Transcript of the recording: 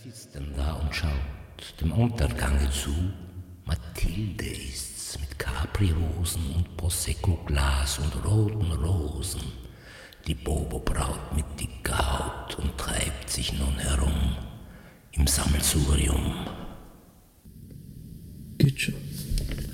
sitzt denn da und schaut dem Untergange zu. Mathilde ist's mit Capri-Rosen und Prosecco-Glas und roten Rosen. Die Bobo-Braut mit dicker Haut und treibt sich nun herum im Sammelsurium.